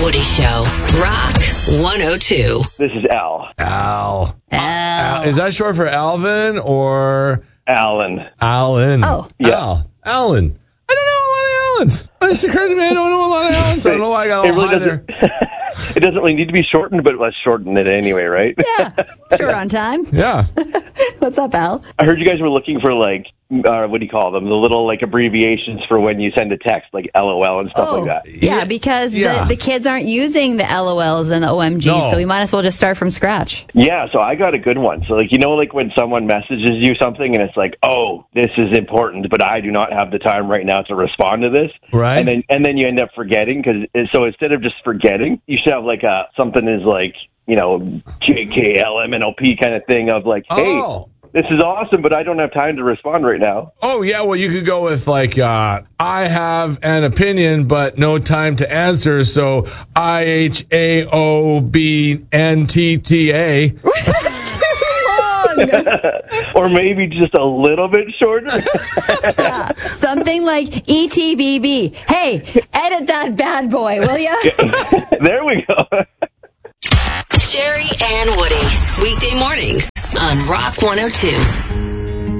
Woody Show. Rock 102. This is Al. Al. Is that short for Alvin or Alan? Oh. Yeah. Al. Alan. I don't know a lot of Allens. It's occurred to me I don't know a lot of Allens. I don't know why I got a little high there. It doesn't really need to be shortened, but let's shorten it anyway, right? Yeah, sure, on time. Yeah. What's up, Al? I heard you guys were looking for, like, what do you call them? The little, like, abbreviations for when you send a text, like LOL and stuff like that. Yeah, because the kids aren't using the LOLs and the OMGs, so we might as well just start from scratch. Yeah, so I got a good one. So, like, you know, like when someone messages you something and it's like, oh, this is important, but I do not have the time right now to respond to this. Right. And then you end up forgetting. So instead of just forgetting, you should have, like, something is like, you know, JKLMNOP kind of thing of like, hey, this is awesome, but I don't have time to respond right now. Oh, yeah, well, you could go with, like, I have an opinion, but no time to answer, so IHAOBNTTA. Or maybe just a little bit shorter. Something like ETBB. Hey, edit that bad boy, will ya? There we go. Jerry and Woody. Weekday mornings on Rock 102.